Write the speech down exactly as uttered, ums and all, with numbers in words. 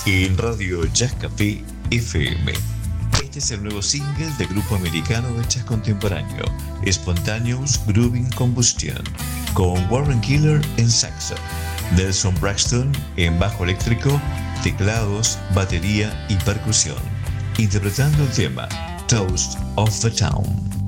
en Radio Jazz Café F M. Este es el nuevo single del grupo americano de jazz contemporáneo, Spontaneous Grooving Combustion, con Warren Killer en saxo, Nelson Braxton en bajo eléctrico, teclados, batería y percusión, interpretando el tema Toast of the Town.